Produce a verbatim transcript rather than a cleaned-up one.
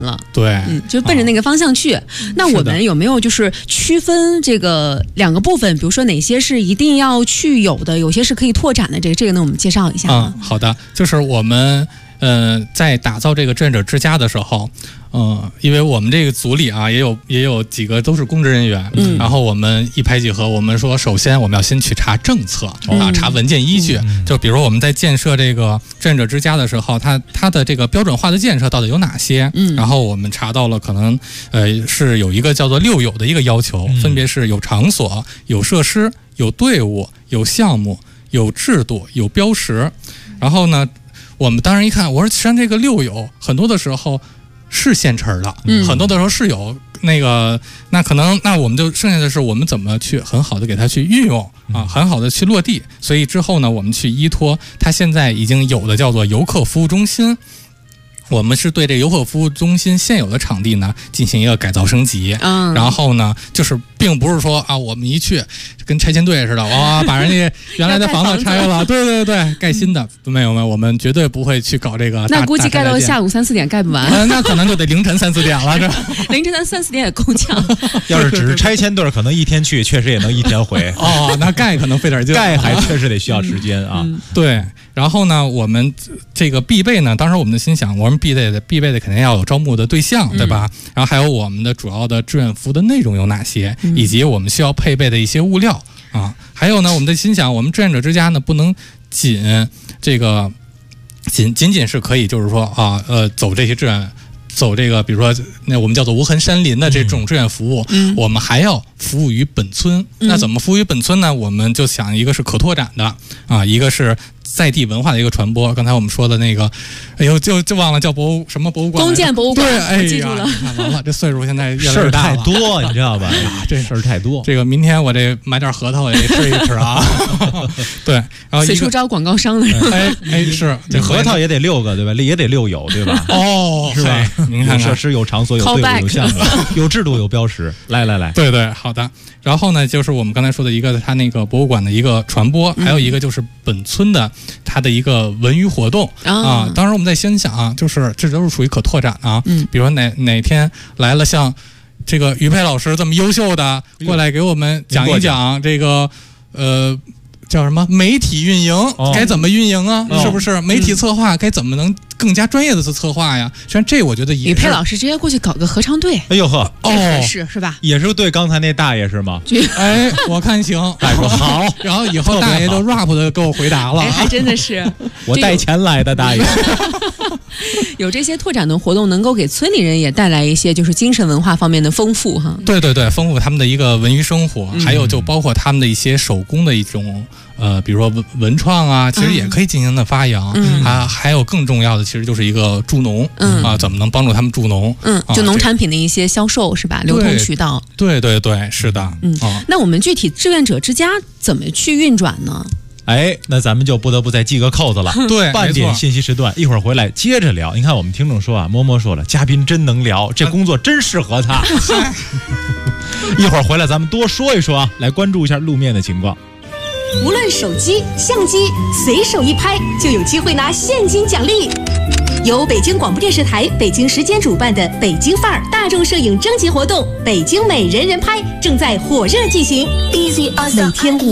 了。 对， 嗯，就奔着那个方向去。啊、那我们有没有就是区分这个两个部分？比如说哪些是一定要去有的，有些是可以拓展的？这个这个呢，我们介绍一下。 嗯，好的，就是我们呃在打造这个志愿者之家的时候。嗯，因为我们这个组里啊，也有也有几个都是公职人员，嗯，然后我们一拍即合，我们说，首先我们要先去查政策、嗯、啊，查文件依据、嗯，就比如我们在建设这个志愿者之家的时候，它它的这个标准化的建设到底有哪些？嗯，然后我们查到了，可能呃是有一个叫做六有的一个要求，嗯、分别是有场所、有设施、有队伍、有项目、有制度、有标识。然后呢，我们当时一看，我说，实际上这个六有很多的时候。是现成的、嗯，很多的时候是有那个，那可能那我们就剩下的是我们怎么去很好的给它去运用啊，很好的去落地。所以之后呢，我们去依托它现在已经有的叫做游客服务中心。我们是对这个游客服务中心现有的场地呢进行一个改造升级，嗯，然后呢，就是并不是说啊，我们一去跟拆迁队似的，哇，把人家原来的房子拆了，对对对，盖新的，没有没有，我们绝对不会去搞这个。 那估计盖到下午三四点盖不完， 呃、那可能就得凌晨三四点了，这凌晨三四点也够呛。 要是只是拆迁队，可能一天去，确实也能一天回。 哦，那盖可能费点劲， 盖还确实得需要时间啊、嗯。 对，然后呢，我们这个必备呢，当时我们就心想，我们必备的必备的肯定要有招募的对象，对吧？嗯、然后还有我们的主要的志愿服务的内容有哪些，嗯、以及我们需要配备的一些物料啊。还有呢，我们的心想，我们志愿者之家呢，不能仅这个仅仅仅是可以就是说啊呃走这些志愿。走这个，比如说那我们叫做无痕山林的这种志愿服务，嗯，我们还要服务于本村。嗯、那怎么服务于本村呢？我们就想一个是可拓展的啊，一个是在地文化的一个传播。刚才我们说的那个，哎呦，就就忘了叫博物什么博物馆， 弓箭博物馆。 对，哎呀， 记住了。 完了，这岁数现在越来越大了， 事儿太多，你知道吧？哎呀， 这事儿太多。 这个明天我这买点核桃也得吃一吃啊。对，然后随处招广告商的人。 哎哎，是这核桃也得六个，对吧？也得六有，对吧？ 哦， 是吧？ 您看， 有设施、有场所、有队伍、有项目、有制度、有标识。来来来， 对对，好的。然后呢，就是我们刚才说的一个，它那个博物馆的一个传播，还有一个就是本村的它的一个文娱活动、嗯、啊。当时我们在心想啊，就是这都是属于可拓展啊。嗯，比如说哪哪天来了像这个于佩老师这么优秀的过来给我们讲一讲这个呃。叫什么媒体运营、哦、该怎么运营啊、哦、是不是媒体策划、嗯、该怎么能更加专业的策划呀？实际上这我觉得也是。 于佩老师直接过去搞个合唱队， 哎呦呵， 哦，是是吧？ 也是对刚才那大爷是吗？ 哎，我看行， 大爷说好， 然后以后大爷就 rap 的给我回答了， 哎，还真的是我带钱来的大爷。 有这些拓展的活动，能够给村里人也带来一些就是精神文化方面的丰富哈。 对对对，丰富他们的一个文娱生活，嗯、还有就包括他们的一些手工的一种。呃，比如说文文创啊，其实也可以进行的发扬、嗯、啊。还有更重要的，其实就是一个助农、嗯、啊，怎么能帮助他们助农？ 嗯，就农产品的一些销售、啊、是吧？流通渠道。 对对对，是的。 嗯、啊，那我们具体志愿者之家怎么去运转呢？ 哎，那咱们就不得不再系个扣子了。 对， 半点信息时段，一会儿回来接着聊。你看，我们听众说啊，摸摸说了，嘉宾真能聊，这工作真适合他。一会儿回来，咱们多说一说啊，来关注一下路面的情况。 无论手机、相机，随手一拍就有机会拿现金奖励。由北京广播电视台北京时间主办的北京范儿大众摄影征集活动“北京美人人拍”正在火热进行，每天五